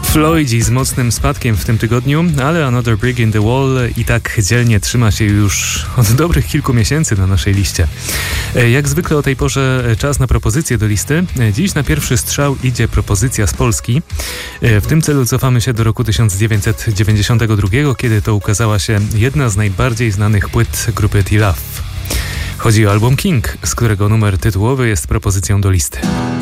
Floydzi z mocnym spadkiem w tym tygodniu, ale Another Brick in the Wall i tak dzielnie trzyma się już od dobrych kilku miesięcy na naszej liście. Jak zwykle o tej porze czas na propozycje do listy. Dziś na pierwszy strzał idzie propozycja z Polski. W tym celu cofamy się do roku 1992, kiedy to ukazała się jedna z najbardziej znanych płyt grupy T-Love. Chodzi o album King, z którego numer tytułowy jest propozycją do listy.